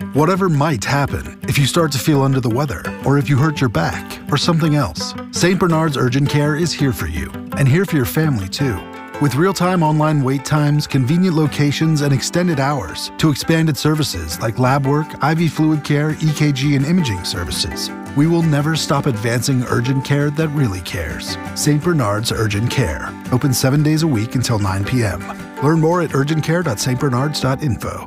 Whatever might happen if you start to feel under the weather, or if you hurt your back, or something else, St. Bernard's Urgent Care is here for you, and here for your family too. With real-time online wait times, convenient locations, and extended hours to expanded services like lab work, IV fluid care, EKG, and imaging services, we will never stop advancing urgent care that really cares. St. Bernard's Urgent Care. Open 7 days a week until 9 p.m. Learn more at urgentcare.stbernards.info.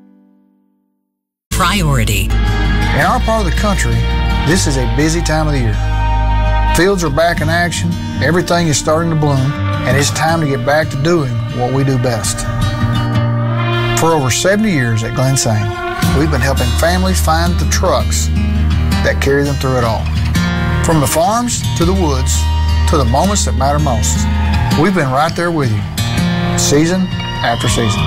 Priority. In our part of the country, this is a busy time of the year. Fields are back in action, everything is starting to bloom, and it's time to get back to doing what we do best. For over 70 years at Glensane, we've been helping families find the trucks that carry them through it all. From the farms to the woods to the moments that matter most, we've been right there with you, season after season.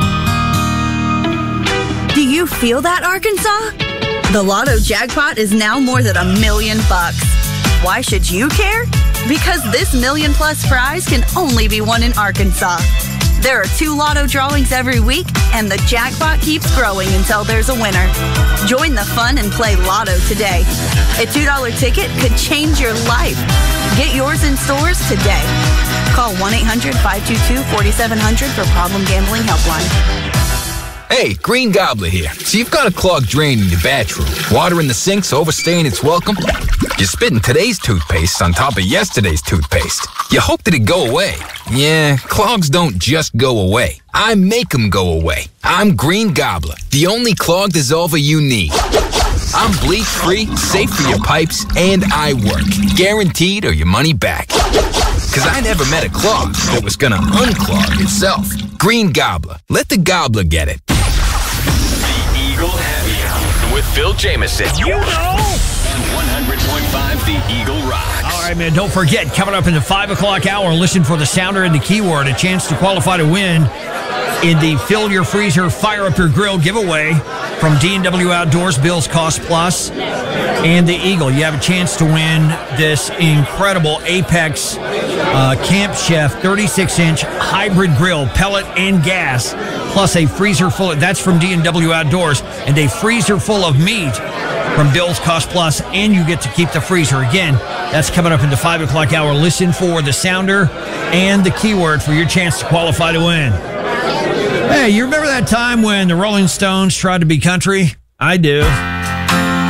Do you feel that, Arkansas? The Lotto jackpot is now more than $1 million. Why should you care? Because this $1 million+ prize can only be won in Arkansas. There are 2 Lotto drawings every week, and the jackpot keeps growing until there's a winner. Join the fun and play Lotto today. A $2 ticket could change your life. Get yours in stores today. Call 1-800-522-4700 for Problem Gambling Helpline. Hey, Green Gobbler here. So you've got a clogged drain in your bathroom. Water in the sink's overstaying its welcome. You're spitting today's toothpaste on top of yesterday's toothpaste. You hope that it go away. Yeah, clogs don't just go away. I make them go away. I'm Green Gobbler, the only clog dissolver you need. I'm bleach-free, safe for your pipes, and I work. Guaranteed or your money back. Because I never met a clog that was gonna unclog itself. Green Gobbler. Let the gobbler get it. The Eagle Happy Hour with Phil Jameson. You know! 100.5 The Eagle Rocks. All right, man, don't forget, coming up in the 5 o'clock hour, listen for the sounder and the keyword, a chance to qualify to win in the Fill Your Freezer, Fire Up Your Grill giveaway from D&W Outdoors, Bill's Cost Plus, and the Eagle. You have a chance to win this incredible Apex Camp Chef 36-inch hybrid grill, pellet and gas, plus a freezer full of, that's from D&W Outdoors, and a freezer full of meat from Bill's Cost Plus, and you get to keep the freezer. Again, that's coming up in the 5 o'clock hour. Listen for the sounder and the keyword for your chance to qualify to win. Hey, you remember that time when the Rolling Stones tried to be country? I do.